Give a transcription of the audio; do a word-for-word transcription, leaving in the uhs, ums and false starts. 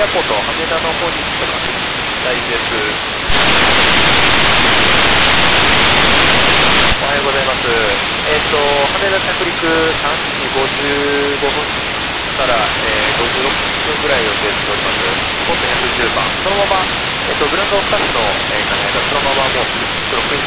エアポート、羽田の方に着きたいです。おはようございます。えっ、と、羽田着陸さんじごじゅうごふんから、えー、ごじゅうろっぷんぐらい予定しております。ポートひゃくじゅうばん、そのまま、えっ、と、グランドスタッフの、えー、兼ね合いがそのままもう出力に